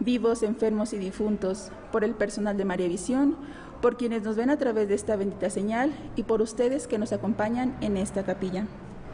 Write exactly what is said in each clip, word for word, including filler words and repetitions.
vivos, enfermos y difuntos, por el personal de María Visión, por quienes nos ven a través de esta bendita señal y por ustedes que nos acompañan en esta capilla.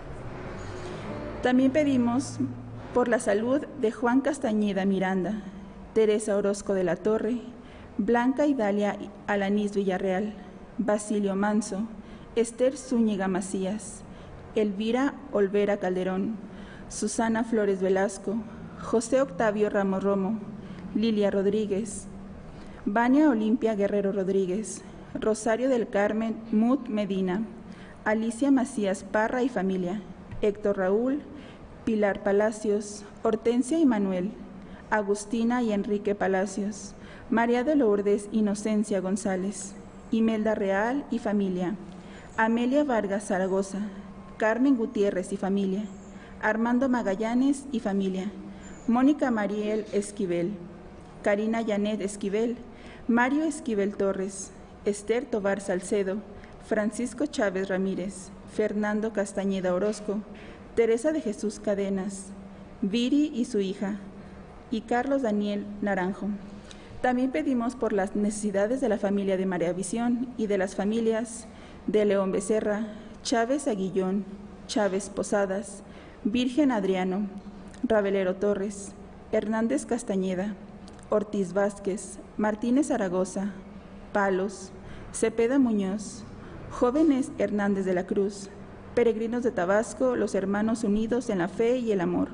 También pedimos por la salud de Juan Castañeda Miranda, Teresa Orozco de la Torre, Blanca Idalia Alanís Villarreal, Basilio Manso, Esther Zúñiga Macías, Elvira Olvera Calderón, Susana Flores Velasco, José Octavio Ramos Romo, Lilia Rodríguez, Vania Olimpia Guerrero Rodríguez, Rosario del Carmen Mut Medina, Alicia Macías Parra y familia, Héctor Raúl, Pilar Palacios, Hortensia y Manuel, Agustina y Enrique Palacios, María de Lourdes Inocencia González, Imelda Real y familia, Amelia Vargas Zaragoza, Carmen Gutiérrez y familia, Armando Magallanes y familia, Mónica Mariel Esquivel, Karina Janet Esquivel, Mario Esquivel Torres, Esther Tobar Salcedo, Francisco Chávez Ramírez, Fernando Castañeda Orozco, Teresa de Jesús Cadenas, Viri y su hija, y Carlos Daniel Naranjo. También pedimos por las necesidades de la familia de María Visión y de las familias de León Becerra, Chávez Aguillón, Chávez Posadas, Virgen Adriano, Ravelero Torres, Hernández Castañeda, Ortiz Vázquez, Martínez Zaragoza, Palos, Cepeda Muñoz, Jóvenes Hernández de la Cruz, Peregrinos de Tabasco, los Hermanos Unidos en la Fe y el Amor,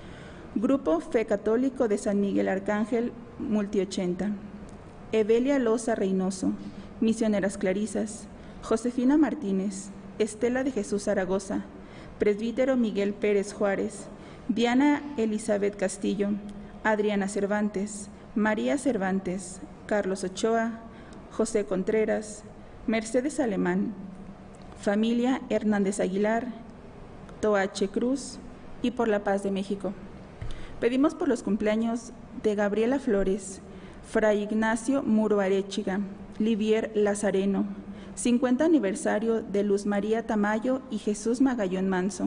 Grupo Fe Católico de San Miguel Arcángel, Multiochenta, Evelia Loza Reynoso, Misioneras Clarisas, Josefina Martínez, Estela de Jesús Zaragoza, Presbítero Miguel Pérez Juárez, Diana Elizabeth Castillo, Adriana Cervantes, María Cervantes, Carlos Ochoa, José Contreras, Mercedes Alemán, familia Hernández Aguilar, Toache Cruz y por la paz de México. Pedimos por los cumpleaños de Gabriela Flores, Fray Ignacio Muro Arechiga, Livier Lazareno, cincuenta aniversario de Luz María Tamayo y Jesús Magallón Manso,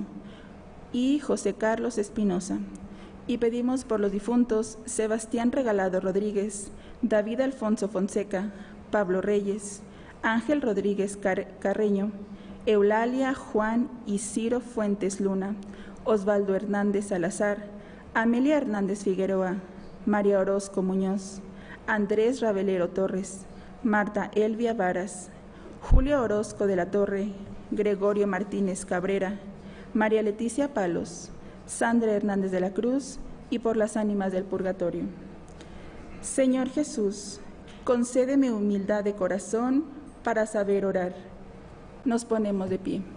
y José Carlos Espinosa. Y pedimos por los difuntos Sebastián Regalado Rodríguez, David Alfonso Fonseca, Pablo Reyes, Ángel Rodríguez Car- Carreño, Eulalia Juan y Ciro Fuentes Luna, Osvaldo Hernández Salazar, Amelia Hernández Figueroa, María Orozco Muñoz, Andrés Ravelero Torres, Marta Elvia Varas, Julio Orozco de la Torre, Gregorio Martínez Cabrera, María Leticia Palos, Sandra Hernández de la Cruz y por las ánimas del purgatorio. Señor Jesús, concédeme humildad de corazón para saber orar. Nos ponemos de pie.